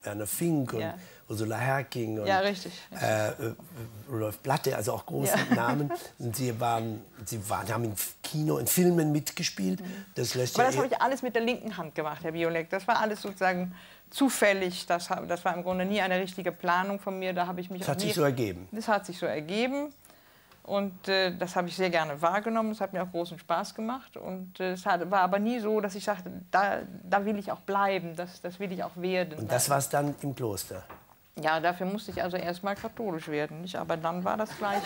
Werner Fink und Ursula Herking und Rudolf Platte, also auch große Namen. Und sie haben im Kino, in Filmen mitgespielt. Das lässt Aber das habe ich alles mit der linken Hand gemacht, Herr Biolek. Das war alles sozusagen zufällig. Das war im Grunde nie eine richtige Planung von mir. Da habe ich mich das hat sich so ergeben. Das hat sich so ergeben. Und das habe ich sehr gerne wahrgenommen. Es hat mir auch großen Spaß gemacht. Und es war aber nie so, dass ich sagte, da will ich auch bleiben, das will ich auch werden. Und das war es dann im Kloster? Ja, dafür musste ich also erst mal katholisch werden. Nicht? Aber dann war das gleich.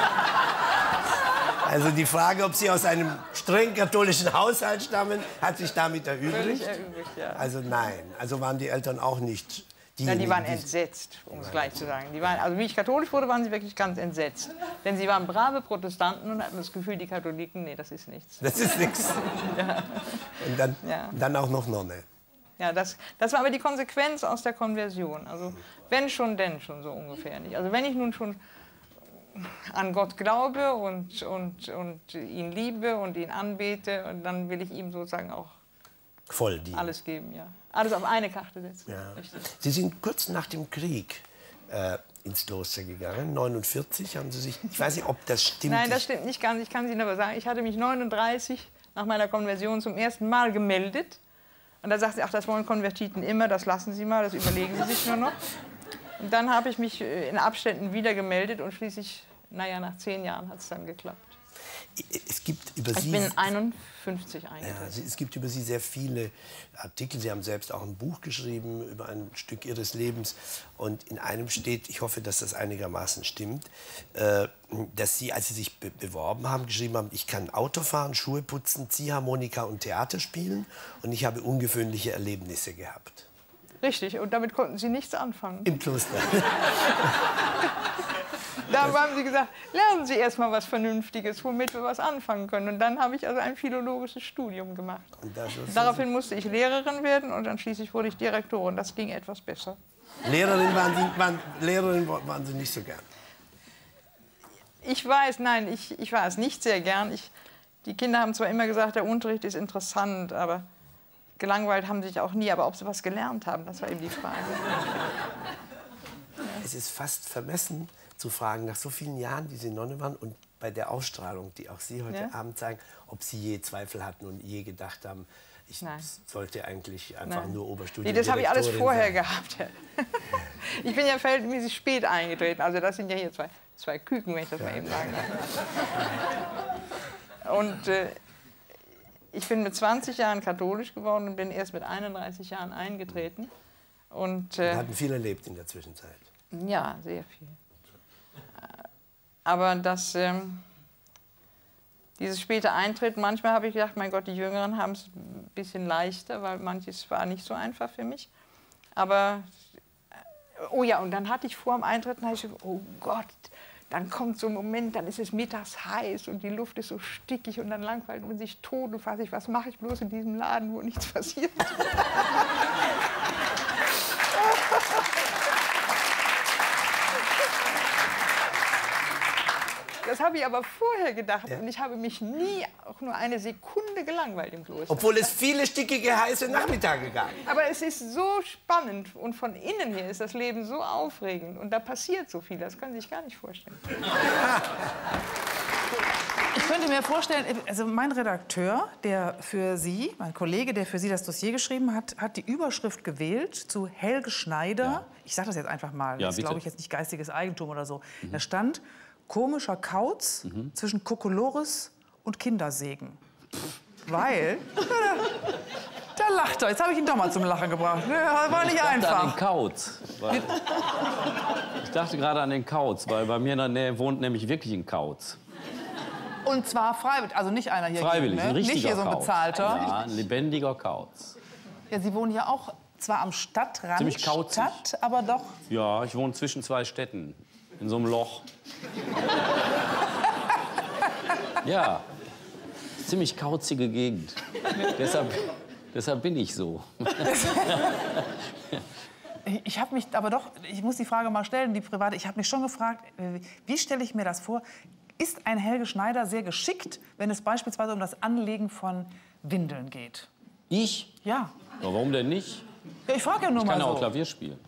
Also die Frage, ob Sie aus einem streng katholischen Haushalt stammen, hat sich damit erübrigt? Völlig erübrigt, ja. Also nein, also waren die Eltern auch nicht... Ja, die waren entsetzt, um es gleich zu sagen. Also wie ich katholisch wurde, waren sie wirklich ganz entsetzt. Denn sie waren brave Protestanten und hatten das Gefühl, die Katholiken, nee, das ist nichts. Das ist nichts. Ja. Und dann auch noch Nonne. Ja, das war aber die Konsequenz aus der Konversion. Also wenn schon, denn schon, so ungefähr nicht. Also wenn ich nun schon an Gott glaube und ihn liebe und ihn anbete, und dann will ich ihm sozusagen auch voll dienen. Alles geben, ja. Alles auf eine Karte setzen. Ja. Sie sind kurz nach dem Krieg ins Kloster gegangen. 49 haben Sie sich... Ich weiß nicht, ob das stimmt. Nein, das stimmt nicht ganz. Ich kann es Ihnen aber sagen. Ich hatte mich 39 nach meiner Konversion zum ersten Mal gemeldet. Und da sagte sie, ach, das wollen Konvertiten immer, das lassen Sie mal, das überlegen Sie sich nur noch. Und dann habe ich mich in Abständen wieder gemeldet und schließlich, naja, nach 10 Jahren hat es dann geklappt. Es gibt über Sie... Ich bin 51 eingetreten. Ja, es gibt über Sie sehr viele Artikel. Sie haben selbst auch ein Buch geschrieben über ein Stück Ihres Lebens. Und in einem steht, ich hoffe, dass das einigermaßen stimmt, dass Sie, als Sie sich beworben haben, geschrieben haben, ich kann Auto fahren, Schuhe putzen, Ziehharmonika und Theater spielen. Und ich habe ungewöhnliche Erlebnisse gehabt. Richtig, und damit konnten Sie nichts anfangen. Im Kloster. Da haben Sie gesagt, lernen Sie erst mal was Vernünftiges, womit wir was anfangen können. Und dann habe ich also ein philologisches Studium gemacht. Daraufhin musste ich Lehrerin werden und dann schließlich wurde ich Direktorin. Das ging etwas besser. Lehrerin waren Sie nicht so gern? Ich weiß, nein, ich war es nicht sehr gern. Die Kinder haben zwar immer gesagt, der Unterricht ist interessant, aber gelangweilt haben sie sich auch nie. Aber ob sie was gelernt haben, das war eben die Frage. Es ist fast vermessen zu fragen, nach so vielen Jahren, die Sie Nonne waren und bei der Ausstrahlung, die auch Sie heute Abend zeigen, ob Sie je Zweifel hatten und je gedacht haben, ich sollte eigentlich einfach nur Oberstudium. Nee, das habe ich alles vorher gehabt. Ich bin ja verhältnismäßig spät eingetreten. Also das sind ja hier zwei Küken, wenn ich das mal eben sagen darf. Und ich bin mit 20 Jahren katholisch geworden und bin erst mit 31 Jahren eingetreten. Und Sie hatten viel erlebt in der Zwischenzeit. Ja, sehr viel. Aber dieses späte Eintreten, manchmal habe ich gedacht, mein Gott, die Jüngeren haben es ein bisschen leichter, weil manches war nicht so einfach für mich. Aber, oh ja, und dann hatte ich vor dem Eintreten, ich gesagt, oh Gott, dann kommt so ein Moment, dann ist es mittags heiß und die Luft ist so stickig und dann langweilt man sich tot und fragt sich, was mache ich bloß in diesem Laden, wo nichts passiert. Das habe ich aber vorher gedacht und ich habe mich nie auch nur eine Sekunde gelangweilt im Kloster. Obwohl es viele stickige, heiße Nachmittage gab. Aber es ist so spannend und von innen her ist das Leben so aufregend und da passiert so viel, das können Sie sich gar nicht vorstellen. Ich könnte mir vorstellen, also mein Redakteur, mein Kollege, der für Sie das Dossier geschrieben hat, hat die Überschrift gewählt zu Helge Schneider. Ja. Ich sage das jetzt einfach mal, das ist, glaube ich, jetzt nicht geistiges Eigentum oder so. Da stand, komischer Kauz zwischen Kokolores und Kindersegen. Weil, da lacht er. Jetzt habe ich ihn doch mal zum Lachen gebracht. Ja, war nicht einfach. An den Kauz. Ich dachte gerade an den Kauz, weil bei mir in der Nähe wohnt nämlich wirklich ein Kauz. Und zwar freiwillig, also nicht einer hier. Freiwillig, gegen, ne? Ein richtiger Nicht hier so ein bezahlter. Ja, ein lebendiger Kauz. Ja, Sie wohnen ja auch zwar am Stadtrand, ziemlich kauzig. aber doch... Ja, ich wohne zwischen 2 Städten, in so einem Loch. Ja, ziemlich kauzige Gegend. Deshalb bin ich so. Ich habe mich aber doch, ich muss die Frage mal stellen, die private, ich habe mich schon gefragt, wie stelle ich mir das vor? Ist ein Helge Schneider sehr geschickt, wenn es beispielsweise um das Anlegen von Windeln geht? Ich? Ja. Aber warum denn nicht? Ja, ich frage ja nur mal so. Ich kann ja auch Klavier spielen.